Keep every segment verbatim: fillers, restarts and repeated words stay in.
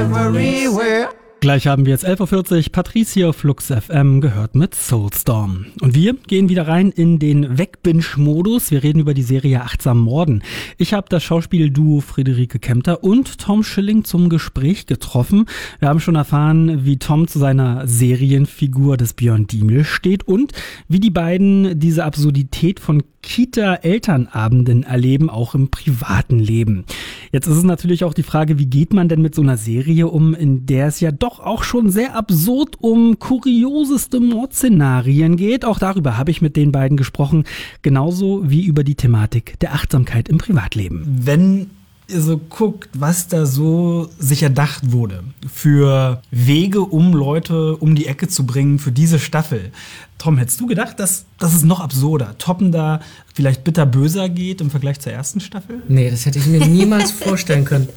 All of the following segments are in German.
everywhere. Gleich haben wir jetzt elf Uhr vierzig, Patricia Flux F M gehört mit Soulstorm. Und wir gehen wieder rein in den Wegbinge-Modus. Wir reden über die Serie Achtsam Morden. Ich habe das Schauspielduo Friederike Kempter und Tom Schilling zum Gespräch getroffen. Wir haben schon erfahren, wie Tom zu seiner Serienfigur des Björn Diemel steht und wie die beiden diese Absurdität von Kita-Elternabenden erleben, auch im privaten Leben. Jetzt ist es natürlich auch die Frage, wie geht man denn mit so einer Serie um, in der es ja doch auch schon sehr absurd um kurioseste Mordszenarien geht. Auch darüber habe ich mit den beiden gesprochen, genauso wie über die Thematik der Achtsamkeit im Privatleben. Wenn ihr so guckt, was da so sich erdacht wurde für Wege, um Leute um die Ecke zu bringen für diese Staffel. Tom, hättest du gedacht, dass das ist noch absurder, toppender, vielleicht bitterböser geht im Vergleich zur ersten Staffel? Nee, das hätte ich mir niemals vorstellen können.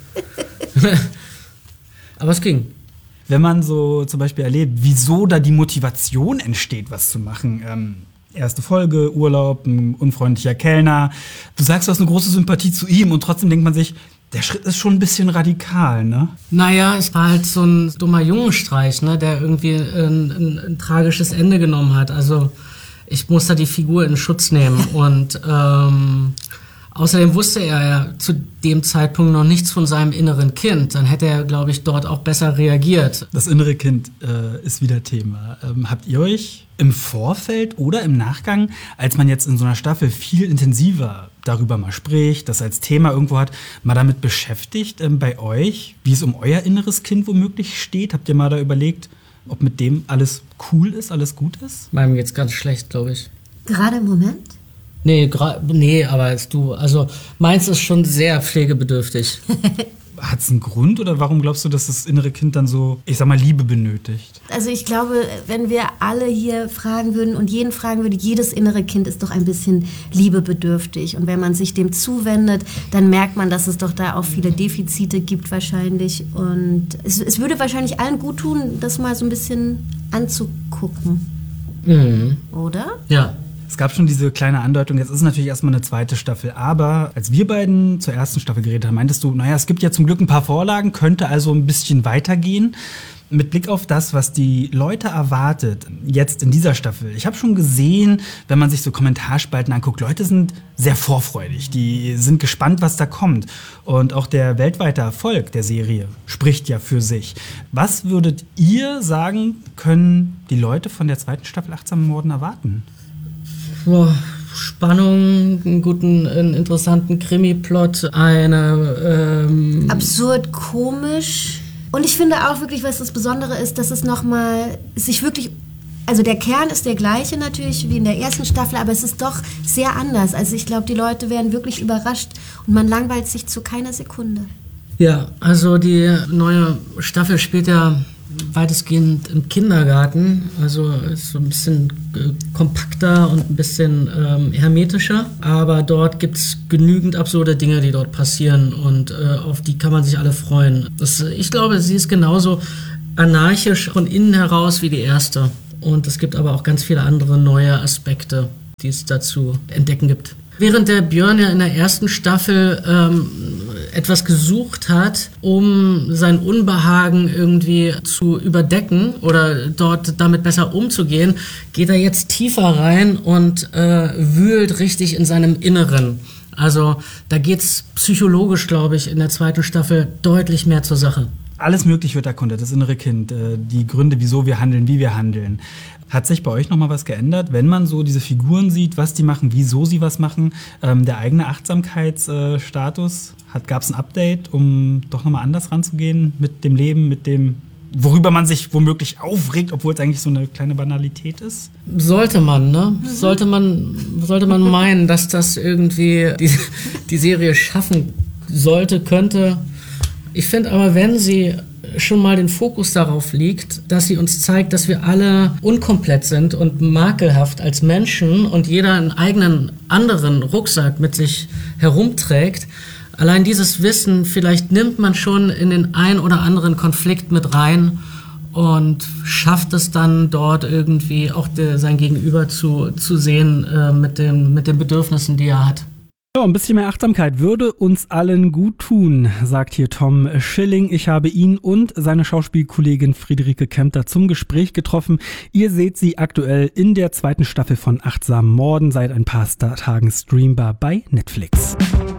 Aber es ging. Wenn man so zum Beispiel erlebt, wieso da die Motivation entsteht, was zu machen. Ähm, erste Folge, Urlaub, ein unfreundlicher Kellner. Du sagst, du hast eine große Sympathie zu ihm und trotzdem denkt man sich, der Schritt ist schon ein bisschen radikal, ne? Naja, es war halt so ein dummer Jungenstreich, ne, der irgendwie ein, ein, ein tragisches Ende genommen hat. Also ich muss da die Figur in Schutz nehmen. Und ähm, außerdem wusste er ja zu dem Zeitpunkt noch nichts von seinem inneren Kind. Dann hätte er, glaube ich, dort auch besser reagiert. Das innere Kind äh, ist wieder Thema. Ähm, habt ihr euch im Vorfeld oder im Nachgang, als man jetzt in so einer Staffel viel intensiver darüber mal spricht, das als Thema irgendwo hat, mal damit beschäftigt ähm, bei euch, wie es um euer inneres Kind womöglich steht? Habt ihr mal da überlegt, ob mit dem alles cool ist, alles gut ist? Meinem geht's ganz schlecht, glaube ich. Gerade im Moment? Nee, gra- nee, aber als du, also meins ist schon sehr pflegebedürftig. Hat es einen Grund oder warum glaubst du, dass das innere Kind dann so, ich sag mal, Liebe benötigt? Also ich glaube, wenn wir alle hier fragen würden und jeden fragen würde, jedes innere Kind ist doch ein bisschen liebebedürftig. Und wenn man sich dem zuwendet, dann merkt man, dass es doch da auch viele Defizite gibt wahrscheinlich. Und es, es würde wahrscheinlich allen gut tun, das mal so ein bisschen anzugucken. Mhm. Oder? Ja. Es gab schon diese kleine Andeutung, jetzt ist es natürlich erstmal eine zweite Staffel, aber als wir beiden zur ersten Staffel geredet haben, meintest du, naja, es gibt ja zum Glück ein paar Vorlagen, könnte also ein bisschen weitergehen. Mit Blick auf das, was die Leute erwartet, jetzt in dieser Staffel. Ich habe schon gesehen, wenn man sich so Kommentarspalten anguckt, Leute sind sehr vorfreudig, die sind gespannt, was da kommt. Und auch der weltweite Erfolg der Serie spricht ja für sich. Was würdet ihr sagen, können die Leute von der zweiten Staffel Achtsam Morden erwarten? Boah, Spannung, einen guten, einen interessanten Krimi-Plot, eine ähm absurd, komisch. Und ich finde auch wirklich, was das Besondere ist, dass es nochmal sich wirklich, also der Kern ist der gleiche natürlich wie in der ersten Staffel, aber es ist doch sehr anders. Also ich glaube, die Leute werden wirklich überrascht und man langweilt sich zu keiner Sekunde. Ja, also die neue Staffel spielt ja weitestgehend im Kindergarten, also ist so ein bisschen äh, kompakter und ein bisschen ähm, hermetischer, aber dort gibt es genügend absurde Dinge, die dort passieren und äh, auf die kann man sich alle freuen. Das, ich glaube, sie ist genauso anarchisch von innen heraus wie die erste und es gibt aber auch ganz viele andere neue Aspekte, die es dazu entdecken gibt. Während der Björn ja in der ersten Staffel ähm, etwas gesucht hat, um sein Unbehagen irgendwie zu überdecken oder dort damit besser umzugehen, geht er jetzt tiefer rein und äh, wühlt richtig in seinem Inneren. Also da geht's psychologisch, glaube ich, in der zweiten Staffel deutlich mehr zur Sache. Alles möglich wird erkundet, das innere Kind, äh, die Gründe, wieso wir handeln, wie wir handeln. Hat sich bei euch nochmal was geändert, wenn man so diese Figuren sieht, was die machen, wieso sie was machen? Ähm, der eigene Achtsamkeitsstatus, äh, gab es ein Update, um doch nochmal anders ranzugehen mit dem Leben, mit dem, worüber man sich womöglich aufregt, obwohl es eigentlich so eine kleine Banalität ist? Sollte man, ne? Mhm. Sollte man, sollte man meinen, dass das irgendwie die, die Serie schaffen sollte, könnte. Ich finde aber, wenn sie schon mal den Fokus darauf liegt, dass sie uns zeigt, dass wir alle unkomplett sind und makelhaft als Menschen und jeder einen eigenen anderen Rucksack mit sich herumträgt. Allein dieses Wissen, vielleicht nimmt man schon in den ein oder anderen Konflikt mit rein und schafft es dann dort irgendwie auch de, sein Gegenüber zu, zu sehen äh, mit, den, mit den Bedürfnissen, die er hat. Ja, ein bisschen mehr Achtsamkeit würde uns allen gut tun, sagt hier Tom Schilling. Ich habe ihn und seine Schauspielkollegin Friederike Kempter zum Gespräch getroffen. Ihr seht sie aktuell in der zweiten Staffel von Achtsam Morden, seit ein paar Tagen streambar bei Netflix.